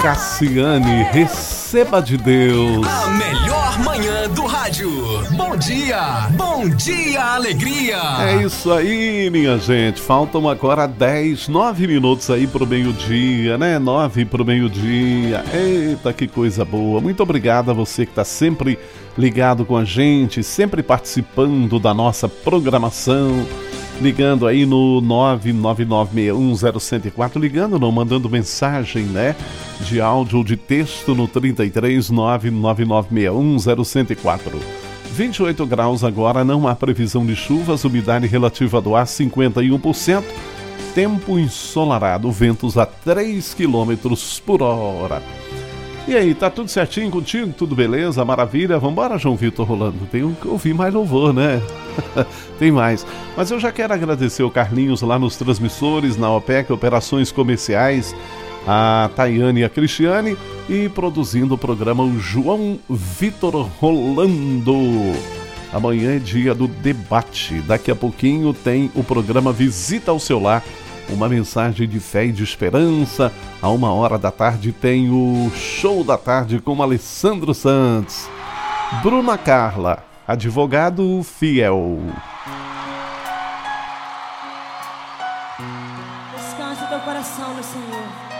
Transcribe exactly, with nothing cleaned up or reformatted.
Cassiane, receba de Deus. A melhor manhã do rádio. Bom dia, bom dia, alegria. É isso aí, minha gente. Faltam agora dez, nove minutos aí pro meio-dia, né? nove pro meio-dia. Eita, que coisa boa. Muito obrigado a você que tá sempre ligado com a gente, sempre participando da nossa programação. Ligando aí no nove nove nove seis um zero um zero quatro, ligando não, mandando mensagem, né? De áudio ou de texto no trinta e três, nove nove nove seis um zero um zero quatro. vinte e oito graus agora, não há previsão de chuvas, umidade relativa do ar cinquenta e um por cento, tempo ensolarado, ventos a três quilômetros por hora. E aí, tá tudo certinho contigo? Tudo beleza? Maravilha? Vambora, João Vitor Rolando. Tem que ouvir mais louvor, né? Tem mais. Mas eu já quero agradecer o Carlinhos lá nos transmissores, na O P E C, Operações Comerciais, a Tayane e a Cristiane, e produzindo o programa o João Vitor Rolando. Amanhã é dia do debate. Daqui a pouquinho tem o programa Visita ao Seu Lar, uma mensagem de fé e de esperança. A uma hora da tarde tem o Show da Tarde com Alessandro Santos. Bruna Carla, advogado fiel. Descanse teu coração no Senhor.